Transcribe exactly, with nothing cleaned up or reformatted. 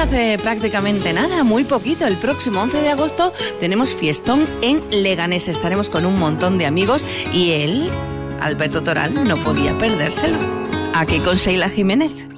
hace prácticamente nada, muy poquito. El próximo once de agosto tenemos fiestón en Leganés. Estaremos con un montón de amigos y él, Alberto Toral, no podía perdérselo. Aquí con Sheila Jiménez.